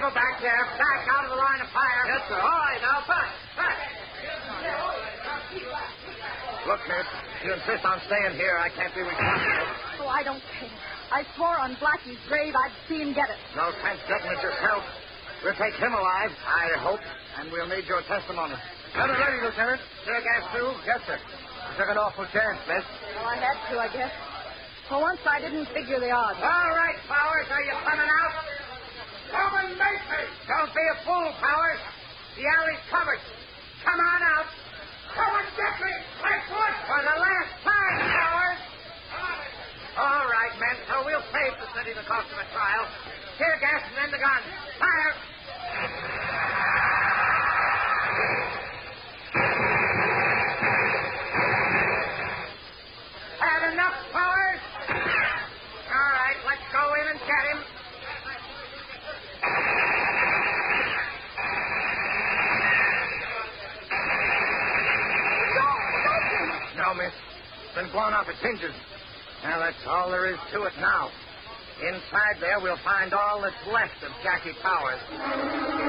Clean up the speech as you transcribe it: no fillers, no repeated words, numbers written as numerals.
go back there. Back out of the line of fire. Yes, sir. All right, now, back. Look, miss, if you insist on staying here, I can't be responsible. Oh, I don't care. I swore on Blackie's grave I'd see him get it. No sense getting it yourself. We'll take him alive, I hope, and we'll need your testimony. Have it ready, Lieutenant. Tear gas, too? Yes, sir. You took an awful chance, miss. Well, I had to, I guess. For once, I didn't figure the odds. All right, Powers, are you coming out? Come and make me! Don't be a fool, Powers. The alley's covered. Come on out. Come and get me! Blackwood! For the last time, Powers! All right, men, so we'll save the city the cost of a trial. Tear gas and then the gun. Fire! Had enough, Powers? All right, let's go in and get him. No, miss. It's been blown off its hinges. Well, that's all there is to it now. Inside there, we'll find all that's left of Jackie Powers.